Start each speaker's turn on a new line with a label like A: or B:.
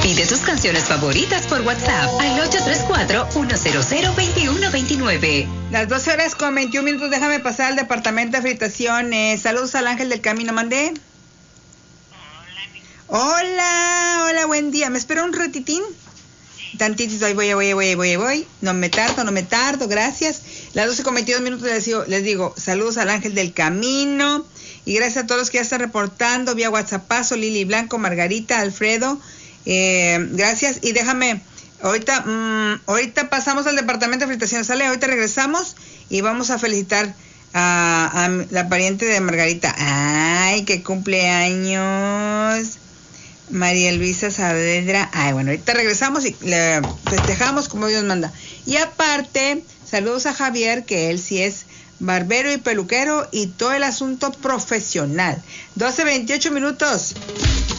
A: Pide tus canciones favoritas por WhatsApp al 834-100-2129.
B: Las 12 horas con 21 minutos. Déjame pasar al departamento de fritaciones. Saludos al Ángel del Camino. ¿Mandé? Hola, buen día. ¿Me espera un ratitín? Tantitito, ahí voy. No me tardo, gracias. Las 12 con 22 minutos les digo, saludos al Ángel del Camino. Y gracias a todos los que ya están reportando vía WhatsAppazo, Lili Blanco, Margarita, Alfredo. Gracias. Y déjame, ahorita pasamos al departamento de fritaciones, ¿sale? Ahorita regresamos y vamos a felicitar a la pariente de Margarita. ¡Ay, qué cumpleaños! María Luisa Saavedra. Ay, bueno, ahorita regresamos y le festejamos como Dios manda. Y aparte, saludos a Javier, que él sí es barbero y peluquero y todo el asunto profesional. 12:28 minutos.